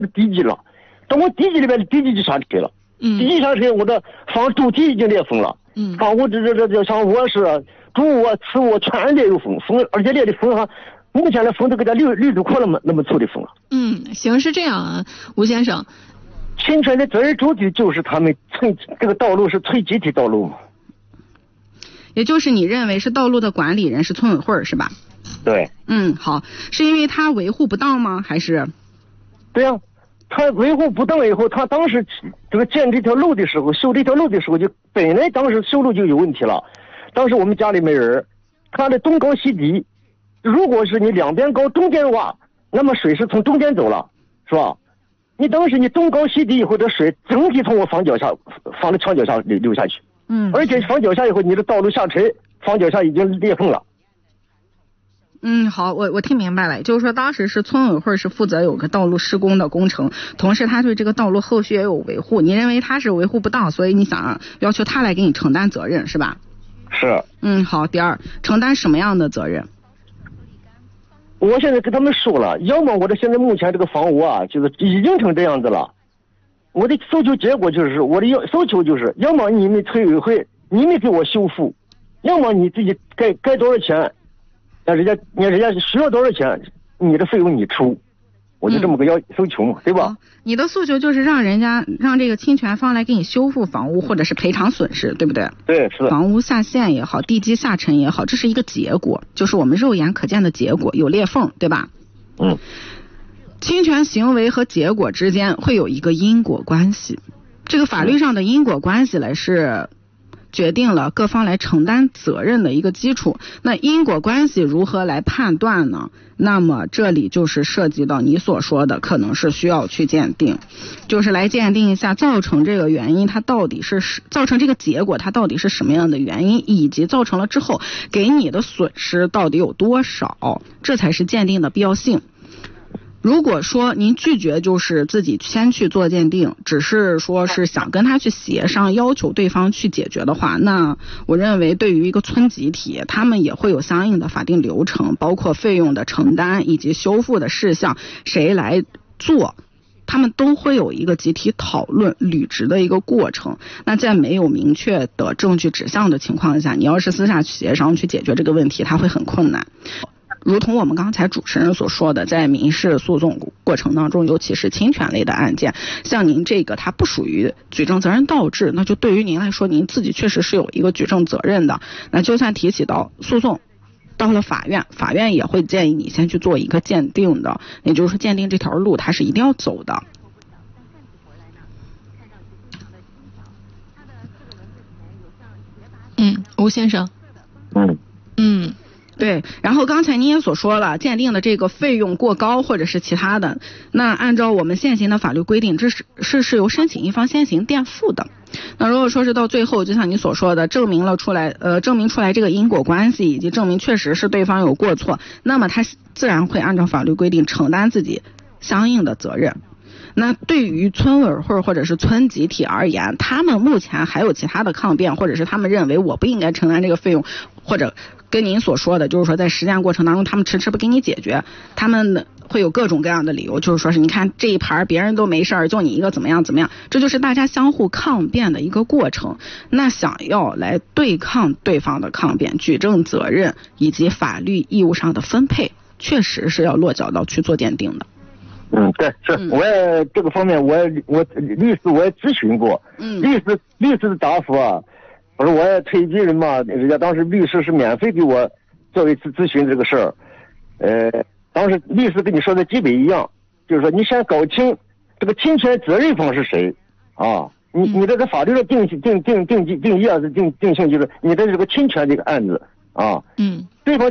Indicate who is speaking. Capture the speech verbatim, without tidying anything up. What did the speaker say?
Speaker 1: 地基了，等我地基里边的地基就下垂了，
Speaker 2: 嗯，
Speaker 1: 地基下垂，我的房主体已经裂缝了，
Speaker 2: 嗯，
Speaker 1: 房屋这这这这像卧室、主卧、次卧全裂有缝，缝而且裂的缝哈，目前的缝都给它绿绿豆壳那么那么粗的缝了。
Speaker 2: 嗯，行，是这样啊，吴先生，
Speaker 1: 侵权的责任主体就是他们村，这个道路是村集体道路嘛？
Speaker 2: 也就是你认为是道路的管理人是村委会是吧？
Speaker 1: 对。
Speaker 2: 嗯，好，是因为他维护不当吗？还是？
Speaker 1: 对呀、啊，他维护不当以后，他当时这个建这条路的时候，修这条路的时候，就本来当时修路就有问题了。当时我们家里没人，他的东高西低，如果是你两边高中间挖，那么水是从中间走了，是吧？你当时你东高西低以后，这水整体从我房脚下、房的墙脚下流流下去。
Speaker 2: 嗯，
Speaker 1: 而且房脚下以后，你的道路下垂，房脚下已经裂缝了。
Speaker 2: 嗯，好，我我听明白了，就是说当时是村委会是负责有个道路施工的工程，同时他对这个道路后续也有维护，你认为他是维护不当，所以你想要求他来给你承担责任是吧？
Speaker 1: 是。
Speaker 2: 嗯，好，第二，承担什么样的责任？
Speaker 1: 我现在跟他们说了，要么我的现在目前这个房屋啊，就是已经成这样子了，我的诉求结果就是我的要诉求就是，要么你们村委会你们给我修复，要么你自己该该多少钱，那人家你人家需要多少钱，你的费用你出，我就这么个要诉求嘛，对吧？
Speaker 2: 哦，你的诉求就是让人家让这个侵权方来给你修复房屋，或者是赔偿损失，对不对？
Speaker 1: 对，是的。
Speaker 2: 房屋下陷也好，地基下沉也好，这是一个结果，就是我们肉眼可见的结果，有裂缝，对吧？
Speaker 1: 嗯。
Speaker 2: 侵权行为和结果之间会有一个因果关系，这个法律上的因果关系来是决定了各方来承担责任的一个基础。那因果关系如何来判断呢？那么这里就是涉及到你所说的，可能是需要去鉴定，就是来鉴定一下造成这个原因它到底是造成这个结果它到底是什么样的原因，以及造成了之后给你的损失到底有多少，这才是鉴定的必要性。如果说您拒绝就是自己先去做鉴定，只是说是想跟他去协商，要求对方去解决的话，那我认为对于一个村集体，他们也会有相应的法定流程，包括费用的承担以及修复的事项谁来做，他们都会有一个集体讨论履职的一个过程。那在没有明确的证据指向的情况下，你要是私下协商去解决这个问题，它会很困难。如同我们刚才主持人所说的，在民事诉讼过程当中，尤其是侵权类的案件，像您这个它不属于举证责任倒置，那就对于您来说，您自己确实是有一个举证责任的。那就算提起到诉讼到了法院，法院也会建议你先去做一个鉴定的，也就是说鉴定这条路它是一定要走的。嗯，吴先生。
Speaker 1: 嗯
Speaker 2: 嗯，对。然后刚才您也所说了，鉴定的这个费用过高或者是其他的，那按照我们现行的法律规定，这是是是由申请一方先行垫付的。那如果说是到最后，就像你所说的，证明了出来，呃，证明出来这个因果关系，以及证明确实是对方有过错，那么他自然会按照法律规定承担自己相应的责任。那对于村委会或者是村集体而言，他们目前还有其他的抗辩，或者是他们认为我不应该承担这个费用，或者跟您所说的就是说在实践过程当中他们迟迟不给你解决，他们会有各种各样的理由，就是说是你看这一盘别人都没事儿，就你一个怎么样怎么样，这就是大家相互抗辩的一个过程。那想要来对抗对方的抗辩，举证责任以及法律义务上的分配，确实是要落脚到去做鉴定的。
Speaker 1: 嗯，对，是，嗯、我也这个方面，我也我律师我也咨询过，
Speaker 2: 嗯，
Speaker 1: 律师律师的答复啊，我说我也推荐人嘛，人家当时律师是免费给我做一次咨询这个事儿，呃，当时律师跟你说的基本一样，就是说你先搞清这个侵权责任方是谁啊，你你这个法律的定性定定定定定义啊，定定性就是你的这个侵权这个案子啊，
Speaker 2: 嗯，
Speaker 1: 对方。